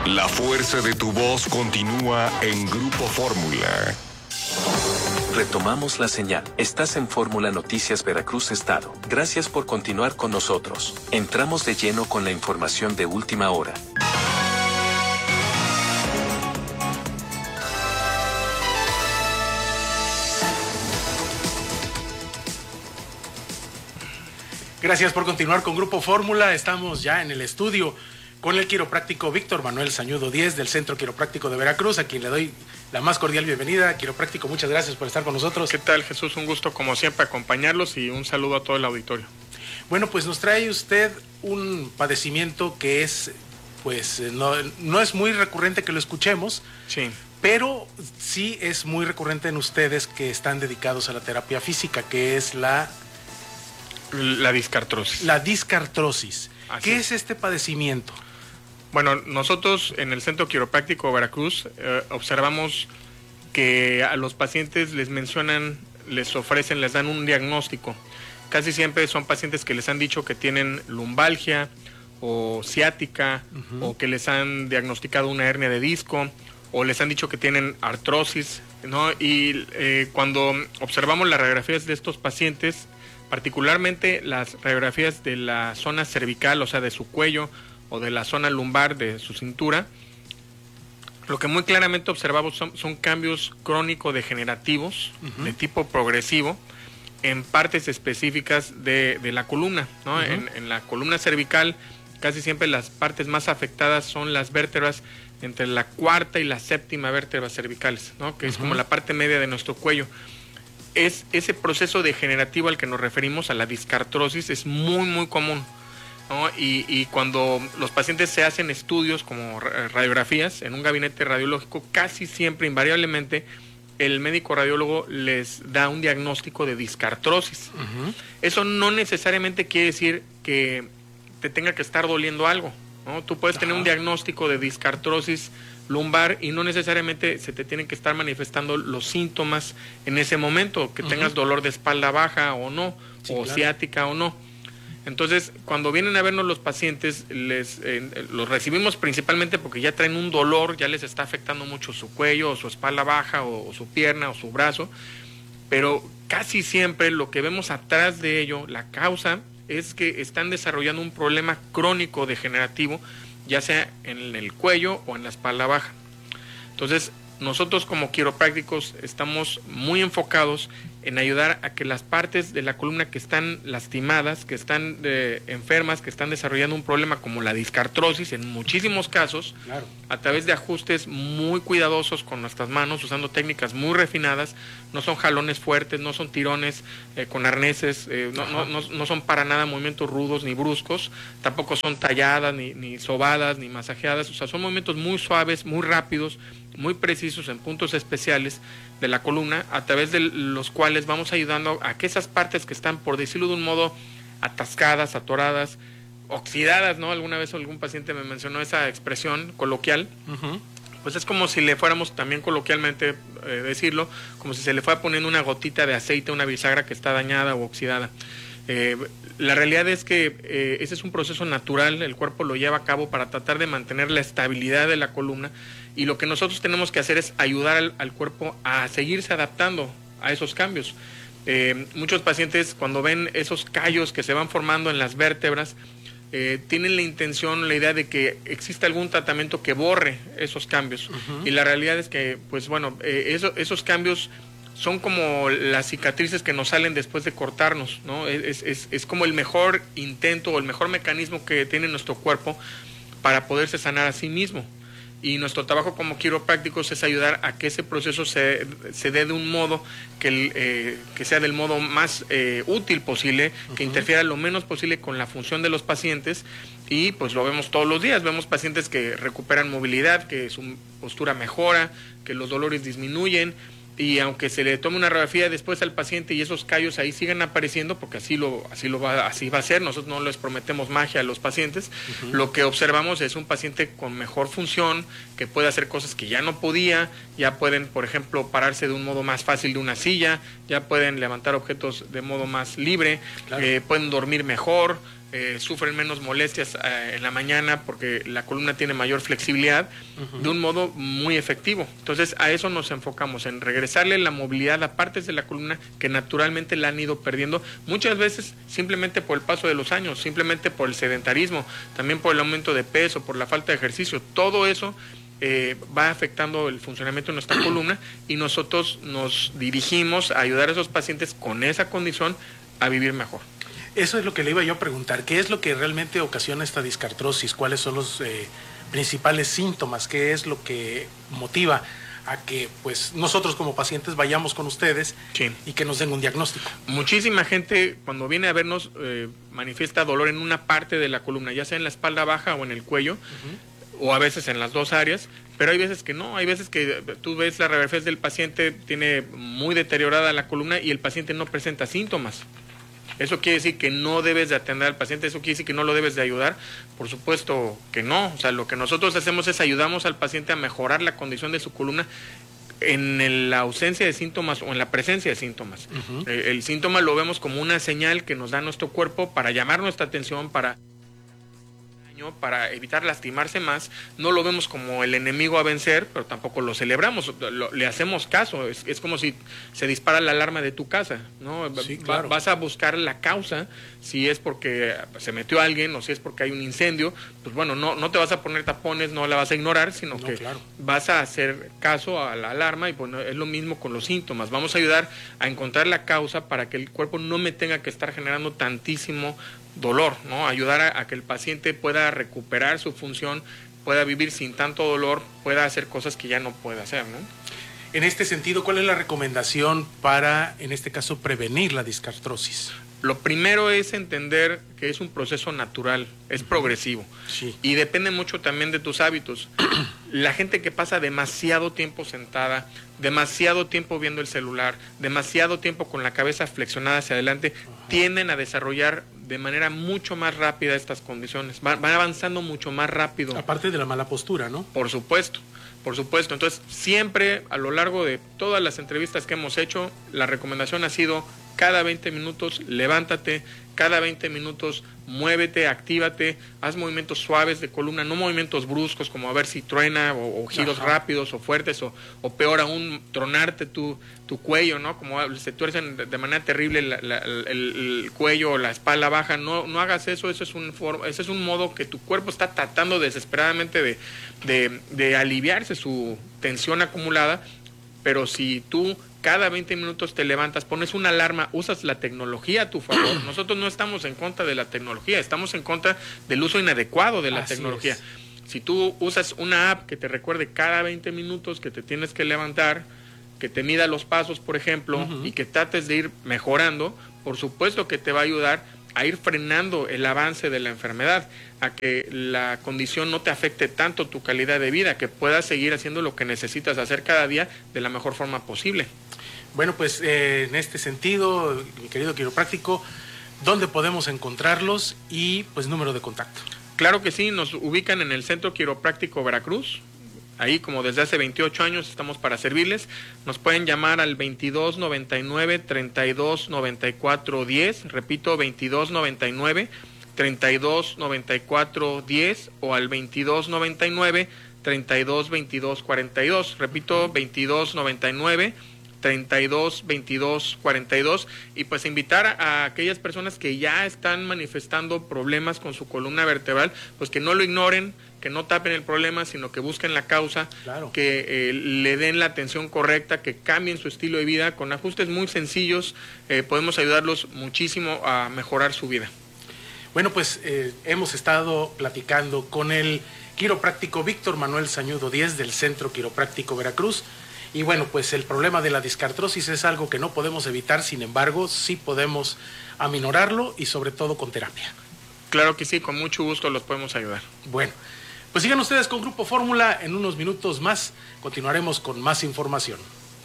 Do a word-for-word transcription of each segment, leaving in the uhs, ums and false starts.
La fuerza de tu voz continúa en Grupo Fórmula. Retomamos la señal. Estás en Fórmula Noticias Veracruz Estado. Gracias por continuar con nosotros. Entramos de lleno con la información de última hora. Gracias por continuar con Grupo Fórmula. Estamos ya en el estudio con el quiropráctico Víctor Manuel Sañudo Díez del Centro Quiropráctico de Veracruz, a quien le doy la más cordial bienvenida. Quiropráctico, muchas gracias por estar con nosotros. ¿Qué tal, Jesús? Un gusto como siempre acompañarlos y un saludo a todo el auditorio. Bueno, pues nos trae usted un padecimiento que es, pues, no, no es muy recurrente que lo escuchemos. Sí. Pero sí es muy recurrente en ustedes que están dedicados a la terapia física, que es la... La discartrosis. La discartrosis. Así ¿Qué es. es este padecimiento? Bueno, nosotros en el Centro Quiropráctico Veracruz eh, observamos que a los pacientes les mencionan, les ofrecen, les dan un diagnóstico. Casi siempre son pacientes que les han dicho que tienen lumbalgia o ciática, uh-huh. o que les han diagnosticado una hernia de disco, o les han dicho que tienen artrosis, ¿no? Y eh, cuando observamos las radiografías de estos pacientes, particularmente las radiografías de la zona cervical, o sea, de su cuello, o de la zona lumbar de su cintura, lo que muy claramente observamos son, son cambios crónico-degenerativos, uh-huh. de tipo progresivo, en partes específicas de, de la columna, ¿no? Uh-huh. En, en la columna cervical, casi siempre las partes más afectadas son las vértebras entre la cuarta y la séptima vértebras cervicales, ¿no? Que uh-huh. es como la parte media de nuestro cuello. Es ese proceso degenerativo al que nos referimos, a la discartrosis, es muy, muy común, ¿no? Y, y cuando los pacientes se hacen estudios como radiografías en un gabinete radiológico, casi siempre, invariablemente, el médico radiólogo les da un diagnóstico de discartrosis. Uh-huh. Eso no necesariamente quiere decir que te tenga que estar doliendo algo, ¿no? Tú puedes uh-huh. tener un diagnóstico de discartrosis lumbar y no necesariamente se te tienen que estar manifestando los síntomas en ese momento, que uh-huh. tengas dolor de espalda baja o no, sí, o claro. ciática o no. Entonces, cuando vienen a vernos los pacientes, les eh, los recibimos principalmente porque ya traen un dolor, ya les está afectando mucho su cuello, o su espalda baja, o, o su pierna, o su brazo, pero casi siempre lo que vemos atrás de ello, la causa, es que están desarrollando un problema crónico degenerativo, ya sea en el cuello o en la espalda baja. Entonces, nosotros como quiroprácticos estamos muy enfocados en ayudar a que las partes de la columna que están lastimadas, que están eh, enfermas, que están desarrollando un problema como la discartrosis, en muchísimos casos, claro. a través de ajustes muy cuidadosos con nuestras manos, usando técnicas muy refinadas, no son jalones fuertes, no son tirones eh, con arneses, eh, no, no, no, no son para nada movimientos rudos ni bruscos, tampoco son talladas, ni, ni sobadas, ni masajeadas, o sea, son movimientos muy suaves, muy rápidos, muy precisos en puntos especiales de la columna, a través de los cuales vamos ayudando a que esas partes que están, por decirlo de un modo, atascadas, atoradas, oxidadas, ¿no? Alguna vez algún paciente me mencionó esa expresión coloquial, uh-huh. pues es como si le fuéramos también coloquialmente eh, decirlo, como si se le fuera poniendo una gotita de aceite a una bisagra que está dañada o oxidada. Eh, la realidad es que eh, ese es un proceso natural, el cuerpo lo lleva a cabo para tratar de mantener la estabilidad de la columna, y lo que nosotros tenemos que hacer es ayudar al, al cuerpo a seguirse adaptando a esos cambios. Eh, muchos pacientes, cuando ven esos callos que se van formando en las vértebras, eh, tienen la intención, la idea de que existe algún tratamiento que borre esos cambios. Uh-huh. Y la realidad es que, pues bueno, eh, eso, esos cambios son como las cicatrices que nos salen después de cortarnos, ¿no? Es, es, es como el mejor intento o el mejor mecanismo que tiene nuestro cuerpo para poderse sanar a sí mismo. Y nuestro trabajo como quiroprácticos es ayudar a que ese proceso se, se dé de un modo que, eh, que sea del modo más eh, útil posible, uh-huh. que interfiera lo menos posible con la función de los pacientes, y pues lo vemos todos los días. Vemos pacientes que recuperan movilidad, que su postura mejora, que los dolores disminuyen, y aunque se le tome una radiografía después al paciente y esos callos ahí sigan apareciendo, porque así lo así lo va así va a ser, nosotros no les prometemos magia a los pacientes, uh-huh. lo que observamos es un paciente con mejor función, que puede hacer cosas que ya no podía, ya pueden, por ejemplo, pararse de un modo más fácil de una silla, ya pueden levantar objetos de modo más libre, claro. eh, pueden dormir mejor, eh, sufren menos molestias eh, en la mañana porque la columna tiene mayor flexibilidad, uh-huh. de un modo muy efectivo. Entonces a eso nos enfocamos, en regresarle la movilidad a partes de la columna que naturalmente la han ido perdiendo, muchas veces simplemente por el paso de los años, simplemente por el sedentarismo, también por el aumento de peso, por la falta de ejercicio. Todo eso eh, va afectando el funcionamiento de nuestra columna, y nosotros nos dirigimos a ayudar a esos pacientes con esa condición a vivir mejor. Eso es lo que le iba yo a preguntar. ¿Qué es lo que realmente ocasiona esta discartrosis? ¿Cuáles son los eh, principales síntomas? ¿Qué es lo que motiva a que pues nosotros como pacientes vayamos con ustedes, sí, y que nos den un diagnóstico? Muchísima gente cuando viene a vernos eh, manifiesta dolor en una parte de la columna, ya sea en la espalda baja o en el cuello, uh-huh. o a veces en las dos áreas, pero hay veces que no, hay veces que tú ves la radiografía del paciente, tiene muy deteriorada la columna y el paciente no presenta síntomas. ¿Eso quiere decir que no debes de atender al paciente? ¿Eso quiere decir que no lo debes de ayudar? Por supuesto que no. O sea, lo que nosotros hacemos es ayudamos al paciente a mejorar la condición de su columna en la ausencia de síntomas o en la presencia de síntomas. Uh-huh. El, el síntoma lo vemos como una señal que nos da nuestro cuerpo para llamar nuestra atención, para... para evitar lastimarse más. No lo vemos como el enemigo a vencer, pero tampoco lo celebramos, lo, le hacemos caso. Es, es como si se dispara la alarma de tu casa, ¿no? Sí, claro. Vas a buscar la causa, si es porque se metió alguien o si es porque hay un incendio, pues bueno, no, no te vas a poner tapones, no la vas a ignorar, sino no, que claro. vas a hacer caso a la alarma. Y bueno, es lo mismo con los síntomas. Vamos a ayudar a encontrar la causa para que el cuerpo no me tenga que estar generando tantísimo dolor, ¿no? Ayudar a, a que el paciente pueda recuperar su función, pueda vivir sin tanto dolor, pueda hacer cosas que ya no puede hacer, ¿no? En este sentido, ¿cuál es la recomendación para, en este caso, prevenir la discartrosis? Lo primero es entender que es un proceso natural, es progresivo, sí, y depende mucho también de tus hábitos. La gente que pasa demasiado tiempo sentada, demasiado tiempo viendo el celular, demasiado tiempo con la cabeza flexionada hacia adelante, uh-huh. tienden a desarrollar de manera mucho más rápida estas condiciones, van, van avanzando mucho más rápido. Aparte de la mala postura, ¿no? Por supuesto, por supuesto. Entonces, siempre a lo largo de todas las entrevistas que hemos hecho, la recomendación ha sido: cada veinte minutos levántate, cada veinte minutos muévete, actívate, haz movimientos suaves de columna, no movimientos bruscos como a ver si truena, o, o giros Ajá. rápidos o fuertes, o, o peor aún, tronarte tu, tu cuello, ¿no? Como se tuercen de, de manera terrible la, la, el, el cuello o la espalda baja. No, no hagas eso. Eso es un for, ese es un modo que tu cuerpo está tratando desesperadamente de, de, de aliviarse su tensión acumulada, pero si tú cada veinte minutos te levantas, pones una alarma, usas la tecnología a tu favor. Nosotros no estamos en contra de la tecnología, estamos en contra del uso inadecuado de la Así tecnología. Es. Si tú usas una app que te recuerde cada veinte minutos que te tienes que levantar, que te mida los pasos, por ejemplo, uh-huh. y que trates de ir mejorando, por supuesto que te va a ayudar a ir frenando el avance de la enfermedad, a que la condición no te afecte tanto tu calidad de vida, que puedas seguir haciendo lo que necesitas hacer cada día de la mejor forma posible. Bueno, pues eh, en este sentido, mi querido quiropráctico, ¿dónde podemos encontrarlos y pues número de contacto? Claro que sí, nos ubican en el Centro Quiropráctico Veracruz. Ahí, como desde hace veintiocho años, estamos para servirles. Nos pueden llamar al veintidós noventa y nueve, treinta y dos noventa y cuatro diez, repito, veintidós noventa y nueve, treinta y dos noventa y cuatro diez, o al veintidós noventa y nueve, treinta y dos veintidós cuarenta y dos, repito, veintidós noventa y nueve, treinta y dos veintidós cuarenta y dos, y pues invitar a, a aquellas personas que ya están manifestando problemas con su columna vertebral, pues que no lo ignoren, que no tapen el problema, sino que busquen la causa, claro. que eh, le den la atención correcta, que cambien su estilo de vida. Con ajustes muy sencillos eh, podemos ayudarlos muchísimo a mejorar su vida. Bueno, pues eh, hemos estado platicando con el quiropráctico Víctor Manuel Sañudo Díez del Centro Quiropráctico Veracruz. Y bueno, pues el problema de la discartrosis es algo que no podemos evitar, sin embargo, sí podemos aminorarlo, y sobre todo con terapia. Claro que sí, con mucho gusto los podemos ayudar. Bueno, pues sigan ustedes con Grupo Fórmula. En unos minutos más continuaremos con más información.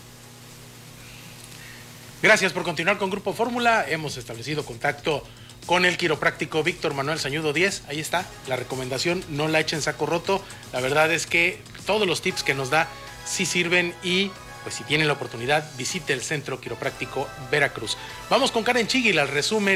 Gracias por continuar con Grupo Fórmula. Hemos establecido contacto con el quiropráctico Víctor Manuel Sañudo Díez. Ahí está la recomendación, no la echen saco roto. La verdad es que todos los tips que nos da sí sirven, y pues si tienen la oportunidad, visite el Centro Quiropráctico Veracruz. Vamos con Karen Chigil al resumen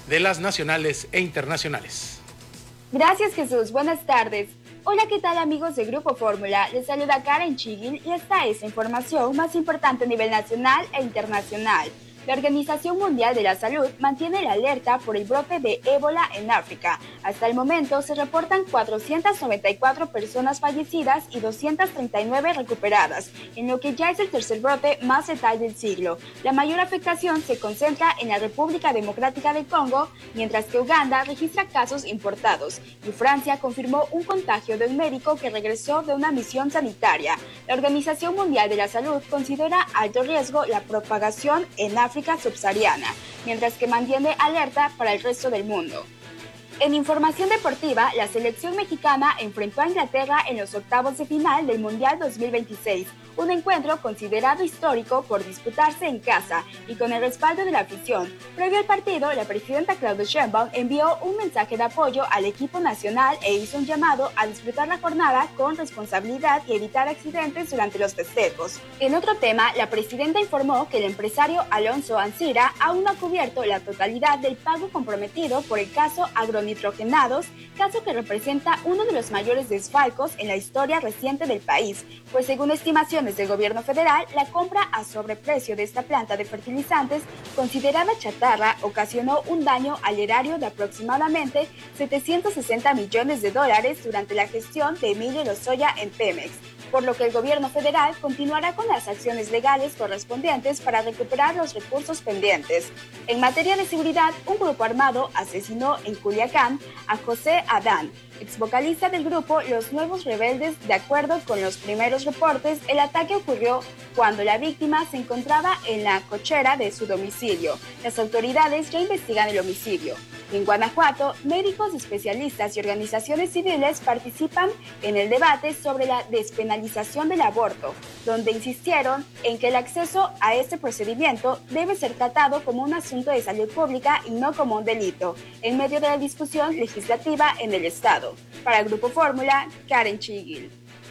de las nacionales e internacionales. Gracias, Jesús. Buenas tardes. Hola, ¿qué tal, amigos de Grupo Fórmula? Les saluda Karen Chigil y esta es la información más importante a nivel nacional e internacional. La Organización Mundial de la Salud mantiene la alerta por el brote de ébola en África. Hasta el momento se reportan cuatrocientas noventa y cuatro personas fallecidas y doscientas treinta y nueve recuperadas, en lo que ya es el tercer brote más letal del siglo. La mayor afectación se concentra en la República Democrática del Congo, mientras que Uganda registra casos importados y Francia confirmó un contagio de un médico que regresó de una misión sanitaria. La Organización Mundial de la Salud considera alto riesgo la propagación en África subsahariana, mientras que mantiene alerta para el resto del mundo. En información deportiva, la selección mexicana enfrentó a Inglaterra en los octavos de final del Mundial dos mil veintiséis, un encuentro considerado histórico por disputarse en casa y con el respaldo de la afición. Previo al partido, la presidenta Claudia Sheinbaum envió un mensaje de apoyo al equipo nacional e hizo un llamado a disfrutar la jornada con responsabilidad y evitar accidentes durante los festejos. En otro tema, la presidenta informó que el empresario Alonso Ancira aún no ha cubierto la totalidad del pago comprometido por el caso agronitrogenados, caso que representa uno de los mayores desfalcos en la historia reciente del país, pues según estimaciones del gobierno federal, la compra a sobreprecio de esta planta de fertilizantes, considerada chatarra, ocasionó un daño al erario de aproximadamente setecientos sesenta millones de dólares durante la gestión de Emilio Lozoya en Pemex, por lo que el gobierno federal continuará con las acciones legales correspondientes para recuperar los recursos pendientes. En materia de seguridad, un grupo armado asesinó en Culiacán a José Adán, ex vocalista del grupo Los Nuevos Rebeldes. De acuerdo con los primeros reportes, el ataque ocurrió cuando la víctima se encontraba en la cochera de su domicilio. Las autoridades ya investigan el homicidio. En Guanajuato, médicos, especialistas y organizaciones civiles participan en el debate sobre la despenalización del aborto, donde insistieron en que el acceso a este procedimiento debe ser tratado como un asunto de salud pública y no como un delito, en medio de la discusión legislativa en el Estado. Para el Grupo Fórmula, Karen Chigil.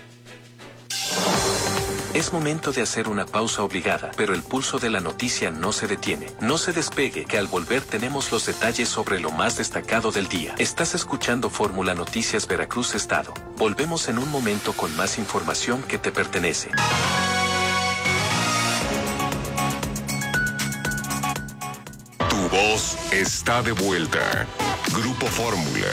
Es momento de hacer una pausa obligada, pero el pulso de la noticia no se detiene. No se despegue, que al volver tenemos los detalles sobre lo más destacado del día. Estás escuchando Fórmula Noticias Veracruz Estado. Volvemos en un momento con más información que te pertenece. Tu voz está de vuelta. Grupo Fórmula.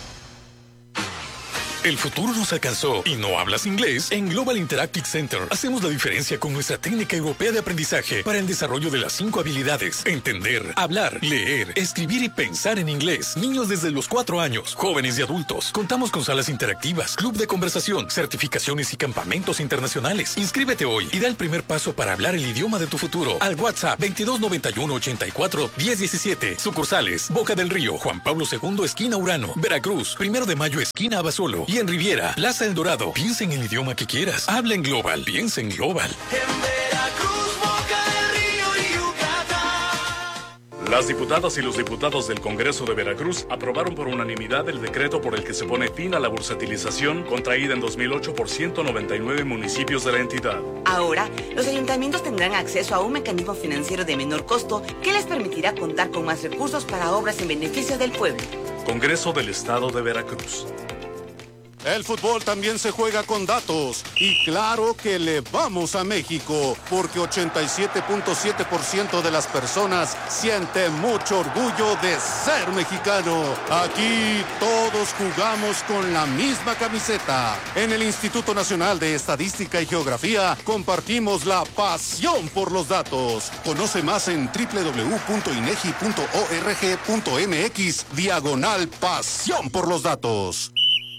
El futuro nos alcanzó y no hablas inglés. En Global Interactive Center hacemos la diferencia con nuestra técnica europea de aprendizaje para el desarrollo de las cinco habilidades: entender, hablar, leer, escribir y pensar en inglés. Niños desde los cuatro años, jóvenes y adultos. Contamos con salas interactivas, club de conversación, certificaciones y campamentos internacionales. Inscríbete hoy y da el primer paso para hablar el idioma de tu futuro al WhatsApp veintidós noventa y uno ochenta y cuatro diez diecisiete. Sucursales: Boca del Río, Juan Pablo segundo, esquina Urano; Veracruz, primero de mayo, esquina Abasolo; y en Riviera, Plaza El Dorado. Piensa en el idioma que quieras. Habla en Global. Piensa en Global. En Veracruz, Boca del Río y Yucatán. Las diputadas y los diputados del Congreso de Veracruz aprobaron por unanimidad el decreto por el que se pone fin a la bursatilización contraída en dos mil ocho por ciento noventa y nueve municipios de la entidad. Ahora, los ayuntamientos tendrán acceso a un mecanismo financiero de menor costo que les permitirá contar con más recursos para obras en beneficio del pueblo. Congreso del Estado de Veracruz. El fútbol también se juega con datos. Y claro que le vamos a México, porque ochenta y siete punto siete por ciento de las personas sienten mucho orgullo de ser mexicano. Aquí todos jugamos con la misma camiseta. En el Instituto Nacional de Estadística y Geografía compartimos la pasión por los datos. Conoce más en doble u doble u doble u punto inegi punto org punto mx diagonal pasión por los datos.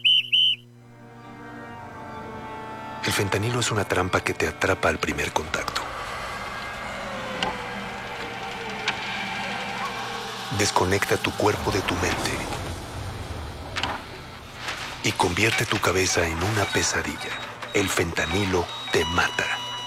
El fentanilo es una trampa que te atrapa al primer contacto. Desconecta tu cuerpo de tu mente y convierte tu cabeza en una pesadilla. El fentanilo te mata.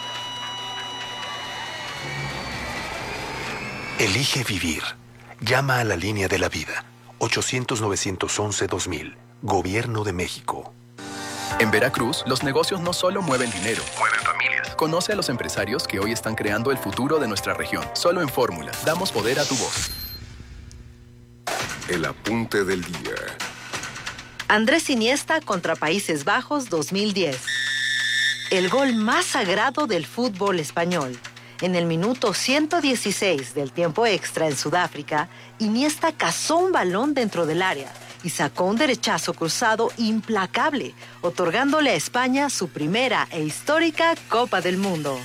Elige vivir. Llama a la línea de la vida. ochocientos, novecientos once, dos mil. Gobierno de México. En Veracruz, los negocios no solo mueven dinero, mueven familias. Conoce a los empresarios que hoy están creando el futuro de nuestra región. Solo en Fórmula, damos poder a tu voz. el apunte del día. Andrés Iniesta contra Países Bajos dos mil diez. El gol más sagrado del fútbol español. En el minuto ciento dieciséis del tiempo extra en Sudáfrica, Iniesta cazó un balón dentro del área y sacó un derechazo cruzado implacable, otorgándole a España su primera e histórica Copa del Mundo.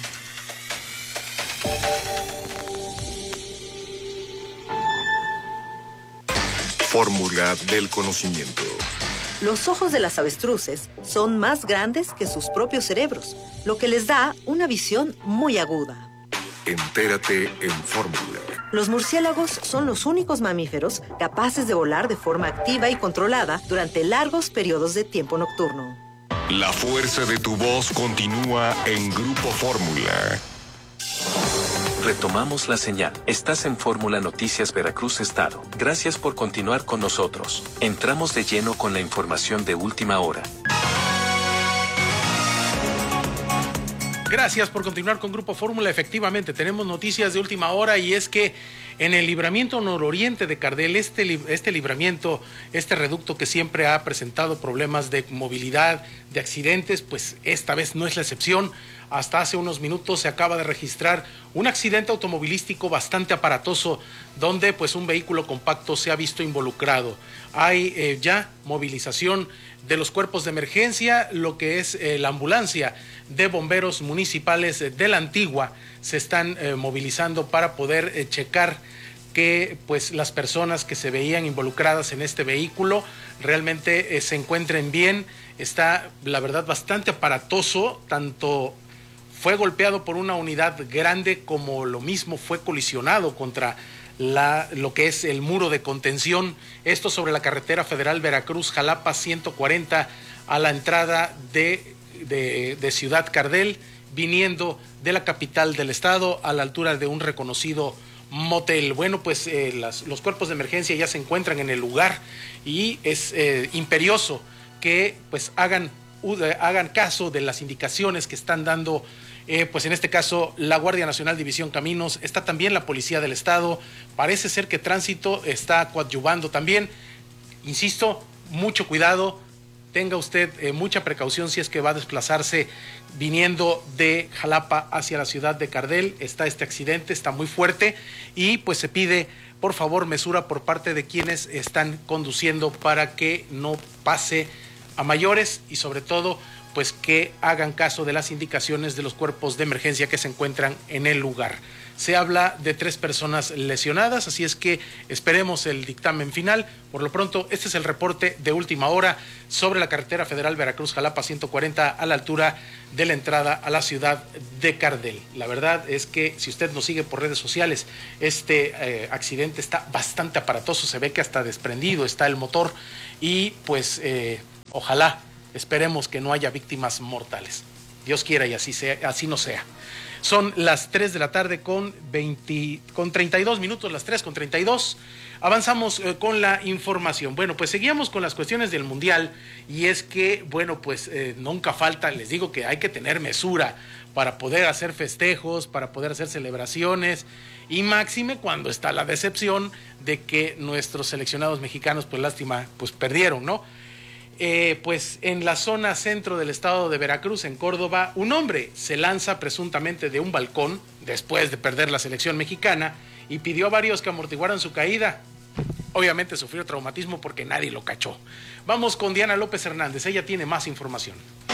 Fórmula del conocimiento. Los ojos de las avestruces son más grandes que sus propios cerebros, lo que les da una visión muy aguda. Entérate en Fórmula. Los murciélagos son los únicos mamíferos capaces de volar de forma activa y controlada durante largos periodos de tiempo nocturno. La fuerza de tu voz continúa en Grupo Fórmula. Retomamos la señal. Estás en Fórmula Noticias Veracruz Estado. Gracias por continuar con nosotros. Entramos de lleno con la información de última hora. Gracias por continuar con Grupo Fórmula. Efectivamente, tenemos noticias de última hora y es que en el libramiento nororiente de Cardel, este, este libramiento, este reducto que siempre ha presentado problemas de movilidad, de accidentes, pues esta vez no es la excepción. Hasta hace unos minutos se acaba de registrar un accidente automovilístico bastante aparatoso donde pues un vehículo compacto se ha visto involucrado. Hay eh, ya movilización de los cuerpos de emergencia, lo que es eh, la ambulancia de bomberos municipales eh, de la Antigua se están eh, movilizando para poder eh, checar que pues las personas que se veían involucradas en este vehículo realmente eh, se encuentren bien. Está la verdad bastante aparatoso, tanto fue golpeado por una unidad grande como lo mismo fue colisionado contra La, lo que es el muro de contención, esto sobre la carretera federal Veracruz-Jalapa ciento cuarenta a la entrada de, de, de Ciudad Cardel, viniendo de la capital del estado a la altura de un reconocido motel. Bueno, pues eh, las, los cuerpos de emergencia ya se encuentran en el lugar y es eh, imperioso que pues hagan, uh, hagan caso de las indicaciones que están dando Eh, pues en este caso la Guardia Nacional División Caminos, está también la Policía del Estado, parece ser que Tránsito está coadyuvando también. Insisto, mucho cuidado, tenga usted eh, mucha precaución si es que va a desplazarse viniendo de Jalapa hacia la ciudad de Cardel. Está este accidente, está muy fuerte y pues se pide por favor mesura por parte de quienes están conduciendo para que no pase a mayores y sobre todo pues que hagan caso de las indicaciones de los cuerpos de emergencia que se encuentran en el lugar. Se habla de tres personas lesionadas, así es que esperemos el dictamen final. Por lo pronto, este es el reporte de última hora sobre la carretera federal Veracruz-Jalapa ciento cuarenta a la altura de la entrada a la ciudad de Cardel. La verdad es que si usted nos sigue por redes sociales, este eh, accidente está bastante aparatoso, se ve que hasta desprendido está el motor y pues eh, ojalá esperemos que no haya víctimas mortales. Dios quiera y así sea, así no sea. Son las tres de la tarde con, veinte, con treinta y dos minutos, las tres con treinta y dos. Avanzamos eh, con la información. Bueno, pues seguíamos con las cuestiones del Mundial y es que, bueno, pues eh, nunca falta, les digo que hay que tener mesura para poder hacer festejos, para poder hacer celebraciones y máxime cuando está la decepción de que nuestros seleccionados mexicanos, pues lástima, pues perdieron, ¿no? Eh, pues en la zona centro del estado de Veracruz, en Córdoba, un hombre se lanza presuntamente de un balcón después de perder la selección mexicana y pidió a varios que amortiguaran su caída. Obviamente sufrió traumatismo porque nadie lo cachó. Vamos con Diana López Hernández, ella tiene más información.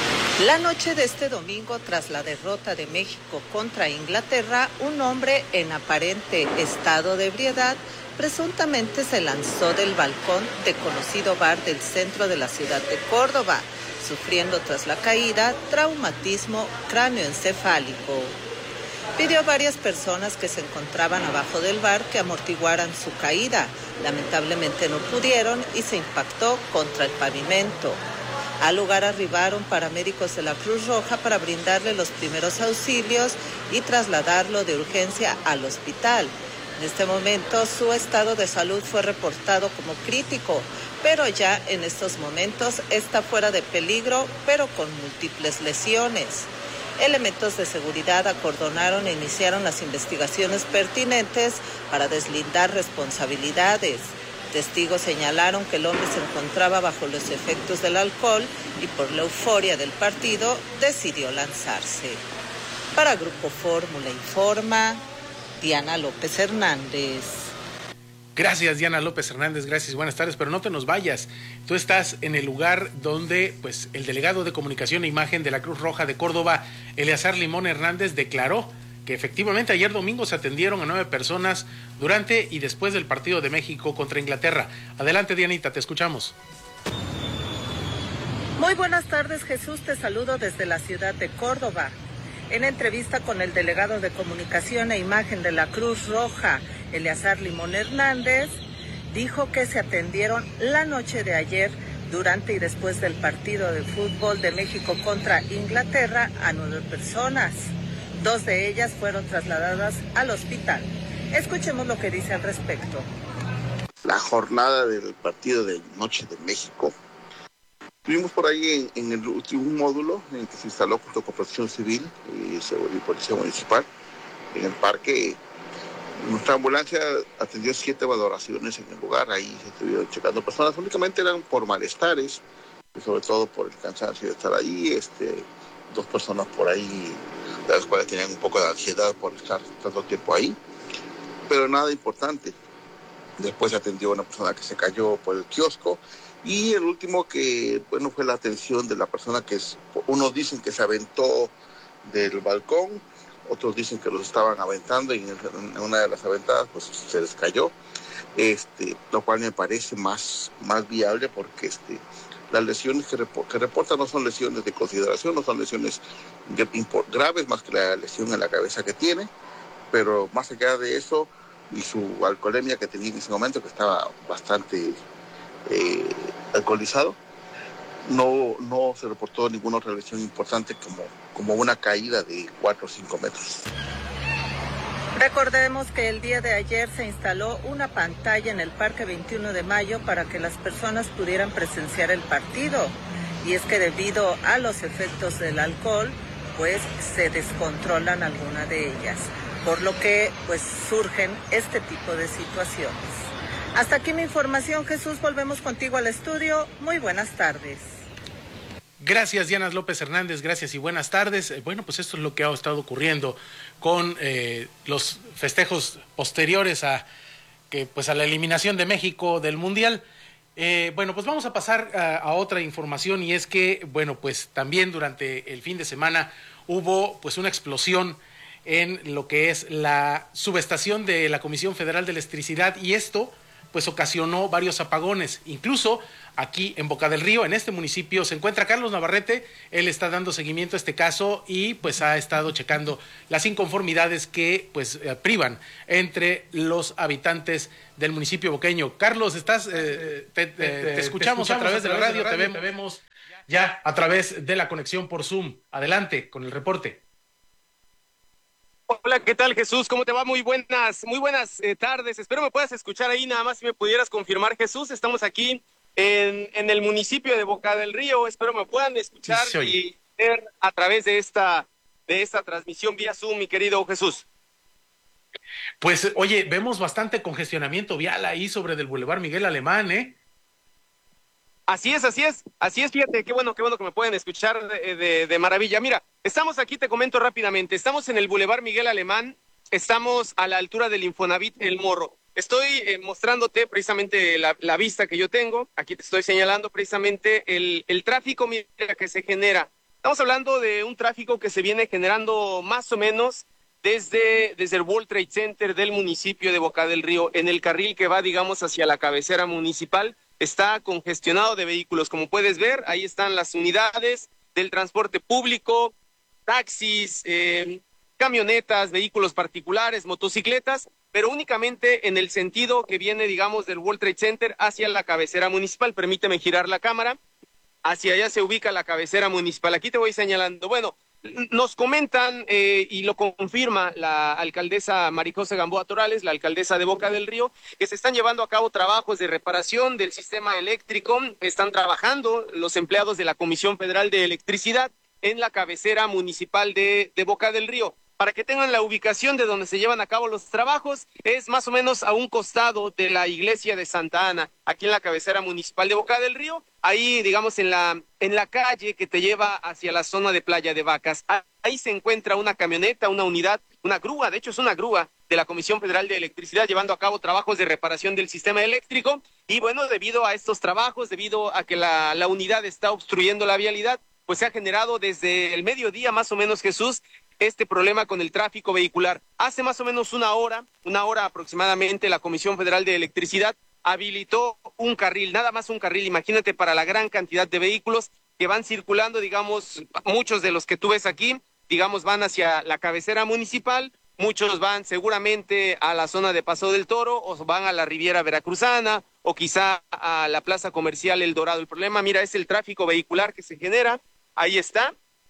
La noche de este domingo, tras la derrota de México contra Inglaterra, un hombre en aparente estado de ebriedad presuntamente se lanzó del balcón de conocido bar del centro de la ciudad de Córdoba, sufriendo tras la caída traumatismo cráneoencefálico. Pidió a varias personas que se encontraban abajo del bar que amortiguaran su caída. Lamentablemente no pudieron y se impactó contra el pavimento. Al lugar arribaron paramédicos de la Cruz Roja para brindarle los primeros auxilios y trasladarlo de urgencia al hospital. En este momento su estado de salud fue reportado como crítico, pero ya en estos momentos está fuera de peligro, pero con múltiples lesiones. Elementos de seguridad acordonaron e iniciaron las investigaciones pertinentes para deslindar responsabilidades. Testigos señalaron que el hombre se encontraba bajo los efectos del alcohol y por la euforia del partido decidió lanzarse. Para Grupo Fórmula informa Diana López Hernández. Gracias, Diana López Hernández, gracias, buenas tardes, pero no te nos vayas. Tú estás en el lugar donde pues el delegado de Comunicación e Imagen de la Cruz Roja de Córdoba, Eleazar Limón Hernández, declaró que efectivamente ayer domingo se atendieron a nueve personas durante y después del partido de México contra Inglaterra. Adelante, Dianita, te escuchamos. Muy buenas tardes, Jesús, te saludo desde la ciudad de Córdoba. En entrevista con el delegado de Comunicación e Imagen de la Cruz Roja, Eleazar Limón Hernández, dijo que se atendieron la noche de ayer durante y después del partido de fútbol de México contra Inglaterra a nueve personas. Dos de ellas fueron trasladadas al hospital. Escuchemos lo que dice al respecto. La jornada del partido de Noche de México. Estuvimos por ahí en, en el último módulo en el que se instaló junto con Protección Civil y, y Policía Municipal en el parque. Nuestra ambulancia atendió siete valoraciones en el lugar. Ahí se estuvieron checando personas. Únicamente eran por malestares, y sobre todo por el cansancio de estar ahí. Este, dos personas por ahí, de las cuales tenían un poco de ansiedad por estar tanto tiempo ahí, pero nada importante. Después se atendió a una persona que se cayó por el kiosco, y el último que, bueno, fue la atención de la persona que es, unos dicen que se aventó del balcón, otros dicen que los estaban aventando y en una de las aventadas pues se les cayó, este, lo cual me parece más, más viable porque este, las lesiones que, repor que reportan no son lesiones de consideración, no son lesiones graves más que la lesión en la cabeza que tiene, pero más allá de eso y su alcoholemia que tenía en ese momento, que estaba bastante eh, alcoholizado, no, no se reportó ninguna otra lesión importante como, como una caída de cuatro o cinco metros. Recordemos que el día de ayer se instaló una pantalla en el Parque veintiuno de Mayo para que las personas pudieran presenciar el partido. Y es que debido a los efectos del alcohol, pues se descontrolan algunas de ellas, por lo que pues surgen este tipo de situaciones. Hasta aquí mi información, Jesús, volvemos contigo al estudio. Muy buenas tardes. Gracias, Diana López Hernández, gracias y buenas tardes. Bueno, pues esto es lo que ha estado ocurriendo con eh, los festejos posteriores a, que, pues a la eliminación de México del Mundial. Eh, bueno, pues vamos a pasar a, a otra información, y es que, bueno, pues también durante el fin de semana hubo pues una explosión en lo que es la subestación de la Comisión Federal de Electricidad, y esto pues ocasionó varios apagones. Incluso aquí en Boca del Río, en este municipio, se encuentra Carlos Navarrete. Él está dando seguimiento a este caso y pues ha estado checando las inconformidades que pues eh, privan entre los habitantes del municipio boqueño. Carlos, estás, eh, te, te, te, te, escuchamos te escuchamos a través de la radio, de la radio te, vemos, te vemos ya a través de la conexión por Zoom. Adelante con el reporte. Hola, ¿qué tal, Jesús? ¿Cómo te va? Muy buenas, muy buenas eh, tardes. Espero me puedas escuchar ahí, nada más si me pudieras confirmar, Jesús. Estamos aquí en, en el municipio de Boca del Río. Espero me puedan escuchar sí, y ver a través de esta, de esta transmisión vía Zoom, mi querido Jesús. Pues, oye, vemos bastante congestionamiento vial ahí sobre del Boulevard Miguel Alemán, ¿eh? Así es, así es, así es, fíjate, qué bueno, qué bueno que me pueden escuchar de, de, de maravilla. Mira, estamos aquí, te comento rápidamente, estamos en el Boulevard Miguel Alemán, estamos a la altura del Infonavit El Morro. Estoy eh, mostrándote precisamente la, la vista que yo tengo, aquí te estoy señalando precisamente el, el tráfico mira, que se genera. Estamos hablando de un tráfico que se viene generando más o menos desde, desde el World Trade Center del municipio de Boca del Río, en el carril que va, digamos, hacia la cabecera municipal. Está congestionado de vehículos, como puedes ver, ahí están las unidades del transporte público, taxis, eh, camionetas, vehículos particulares, motocicletas, pero únicamente en el sentido que viene, digamos, del World Trade Center hacia la cabecera municipal. Permíteme girar la cámara, hacia allá se ubica la cabecera municipal. Aquí te voy señalando, bueno, nos comentan eh, y lo confirma la alcaldesa Marijose Gamboa Torales, la alcaldesa de Boca del Río, que se están llevando a cabo trabajos de reparación del sistema eléctrico. Están trabajando los empleados de la Comisión Federal de Electricidad en la cabecera municipal de, de Boca del Río. Para que tengan la ubicación de donde se llevan a cabo los trabajos, es más o menos a un costado de la iglesia de Santa Ana, aquí en la cabecera municipal de Boca del Río, ahí digamos en la, en la calle que te lleva hacia la zona de Playa de Vacas. Ahí se encuentra una camioneta, una unidad, una grúa, de hecho es una grúa de la Comisión Federal de Electricidad llevando a cabo trabajos de reparación del sistema eléctrico. Y bueno, debido a estos trabajos, debido a que la, la unidad está obstruyendo la vialidad, pues se ha generado desde el mediodía más o menos, Jesús, este problema con el tráfico vehicular. Hace más o menos una hora, una hora aproximadamente, la Comisión Federal de Electricidad habilitó un carril, nada más un carril, imagínate, para la gran cantidad de vehículos que van circulando, digamos, muchos de los que tú ves aquí, digamos, van hacia la cabecera municipal, muchos van seguramente a la zona de Paso del Toro, o van a la Riviera Veracruzana, o quizá a la Plaza Comercial El Dorado. El problema, mira, es el tráfico vehicular que se genera, ahí está.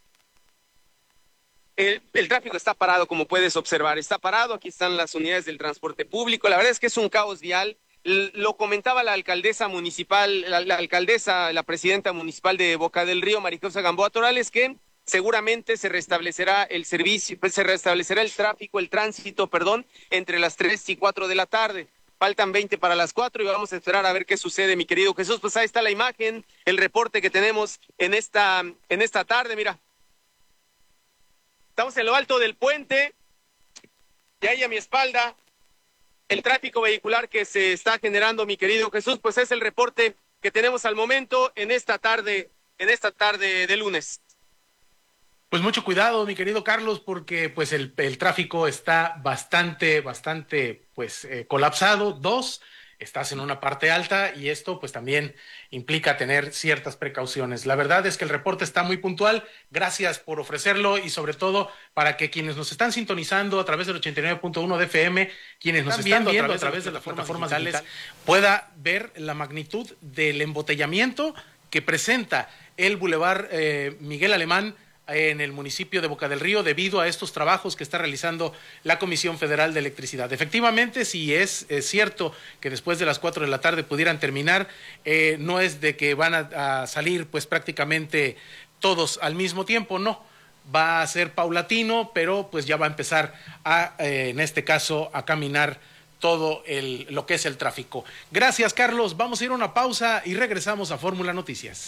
El, el tráfico está parado, como puedes observar, está parado, aquí están las unidades del transporte público, la verdad es que es un caos vial. L- lo comentaba la alcaldesa municipal, la, la alcaldesa, la presidenta municipal de Boca del Río, Maricosa Gamboa Torales, que seguramente se restablecerá el servicio, se restablecerá el tráfico, el tránsito, perdón, entre las tres y cuatro de la tarde. Faltan veinte para las cuatro y vamos a esperar a ver qué sucede, mi querido Jesús. Pues ahí está la imagen, el reporte que tenemos en esta, en esta tarde, mira. Estamos en lo alto del puente, y ahí a mi espalda, el tráfico vehicular que se está generando, mi querido Jesús, pues es el reporte que tenemos al momento en esta tarde, en esta tarde de lunes. Pues mucho cuidado, mi querido Carlos, porque pues el, el tráfico está bastante, bastante, pues eh, colapsado. Dos, estás en una parte alta y esto pues también implica tener ciertas precauciones. La verdad es que el reporte está muy puntual. Gracias por ofrecerlo y sobre todo para que quienes nos están sintonizando a través del ochenta y nueve punto uno de F M, quienes nos están viendo, viendo a través de las plataformas digitales, pueda ver la magnitud del embotellamiento que presenta el Boulevard eh, Miguel Alemán en el municipio de Boca del Río debido a estos trabajos que está realizando la Comisión Federal de Electricidad. Efectivamente, si es, es cierto que después de las cuatro de la tarde pudieran terminar, eh, no es de que van a, a salir pues prácticamente todos al mismo tiempo, no. Va a ser paulatino, pero pues ya va a empezar a, eh, en este caso, a caminar todo el, lo que es el tráfico. Gracias, Carlos. Vamos a ir a una pausa y regresamos a Fórmula Noticias.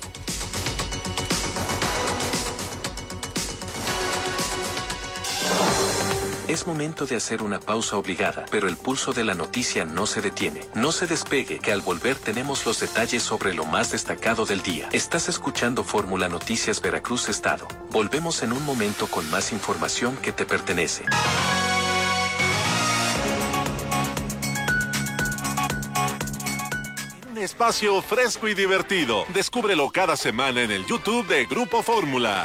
Es momento de hacer una pausa obligada, pero el pulso de la noticia no se detiene. No se despegue, que al volver tenemos los detalles sobre lo más destacado del día. Estás escuchando Fórmula Noticias Veracruz Estado. Volvemos en un momento con más información que te pertenece. Un espacio fresco y divertido. Descúbrelo cada semana en el YouTube de Grupo Fórmula.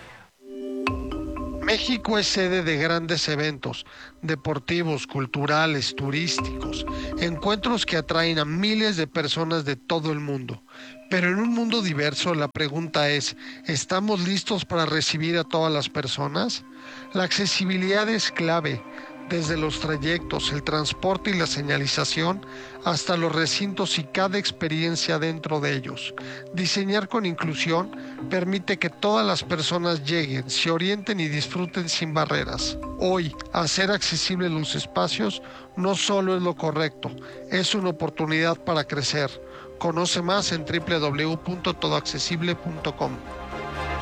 México es sede de grandes eventos deportivos, culturales, turísticos, encuentros que atraen a miles de personas de todo el mundo. Pero en un mundo diverso, la pregunta es, ¿estamos listos para recibir a todas las personas? La accesibilidad es clave, desde los trayectos, el transporte y la señalización, hasta los recintos y cada experiencia dentro de ellos. Diseñar con inclusión permite que todas las personas lleguen, se orienten y disfruten sin barreras. Hoy, hacer accesibles los espacios no solo es lo correcto, es una oportunidad para crecer. Conoce más en doble u doble u doble u punto todo accesible punto com.